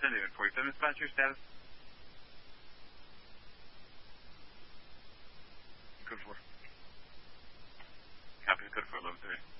David, 47 dispatcher, status? Code 4. Copy, code 4, level 3.